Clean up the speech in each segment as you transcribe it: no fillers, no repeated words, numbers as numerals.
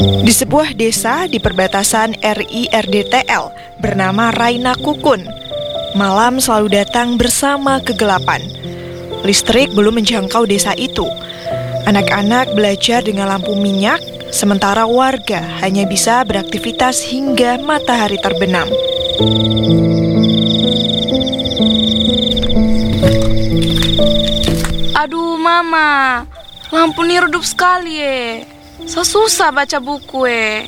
Di sebuah desa di perbatasan RI RDTL bernama Raina Kukun, malam selalu datang bersama kegelapan. Listrik belum menjangkau desa itu. Anak-anak belajar dengan lampu minyak, sementara warga hanya bisa beraktivitas hingga matahari terbenam. Aduh mama, lampu ini redup sekali ya. Susah baca buku ya.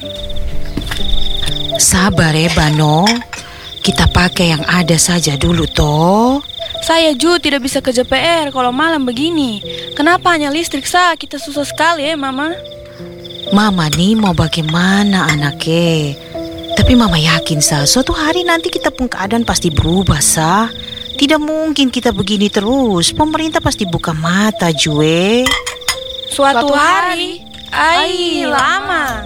Sabar ya Bano, kita pakai yang ada saja dulu toh. Saya tidak bisa kerja PR kalau malam begini. Kenapa hanya listrik sah? Kita susah sekali ya mama. Mama nih mau bagaimana anaknya. Tapi mama yakin sah, suatu hari nanti kita pun keadaan pasti berubah sah. Tidak mungkin kita begini terus. Pemerintah pasti buka mata Jue. Suatu hari. Ai, lama.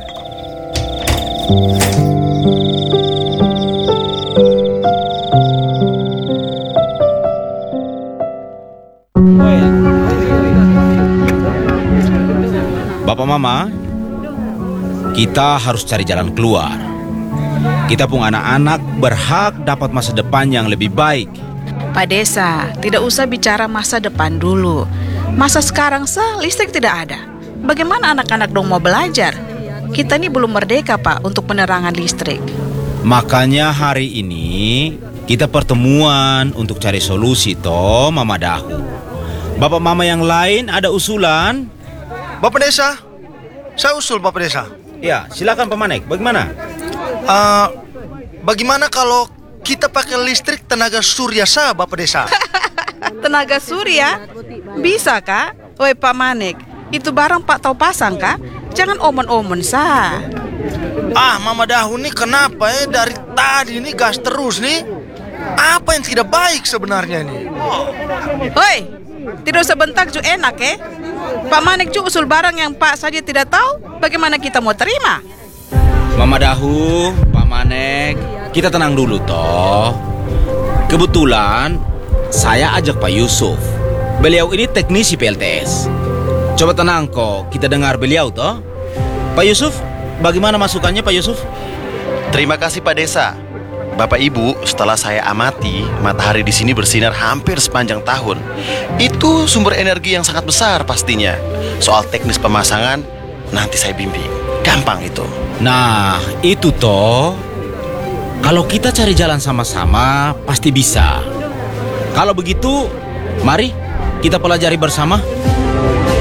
Bapak Mama, kita harus cari jalan keluar. Kita pun anak-anak berhak dapat masa depan yang lebih baik. Pak Desa, tidak usah bicara masa depan dulu. Masa sekarang listrik tidak ada. Bagaimana anak-anak dong mau belajar? Kita ini belum merdeka Pak untuk penerangan listrik. Makanya hari ini kita pertemuan untuk cari solusi toh Mama Dahu. Bapak Mama yang lain ada usulan? Bapak Desa, saya usul Bapak Desa. Ya, silakan Pak Manek, bagaimana? Bagaimana kalau kita pakai listrik tenaga surya sah Bapak Desa? Tenaga surya? Bisa Kak? Woi Pak Manek, itu barang Pak tahu pasang Kak? Jangan omon-omon sah. Mama Dahu nih kenapa ya dari tadi nih gas terus nih? Apa yang tidak baik sebenarnya nih? Woi, tidak usah bentak ju enak ya. Pak Manek ju usul barang yang Pak saja tidak tahu. Bagaimana kita mau terima? Mama Dahu, Pak Manek, kita tenang dulu toh. Kebetulan saya ajak Pak Yusuf. Beliau ini teknisi PLTS. Coba tenang kok, kita dengar beliau toh. Pak Yusuf, bagaimana masukannya Pak Yusuf? Terima kasih Pak Desa. Bapak Ibu, setelah saya amati, matahari di sini bersinar hampir sepanjang tahun. Itu sumber energi yang sangat besar pastinya. Soal teknis pemasangan, nanti saya bimbing. Gampang itu. Nah, itu toh. Kalau kita cari jalan sama-sama, pasti bisa. Kalau begitu, mari kita pelajari bersama.